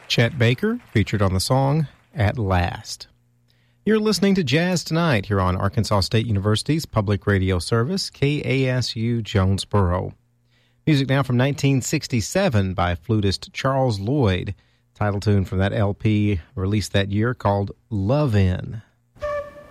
Chet Baker, featured on the song At Last. You're listening to Jazz Tonight here on Arkansas State University's public radio service, KASU Jonesboro. Music now from 1967 by flutist Charles Lloyd, title tune from that LP released that year called Love In.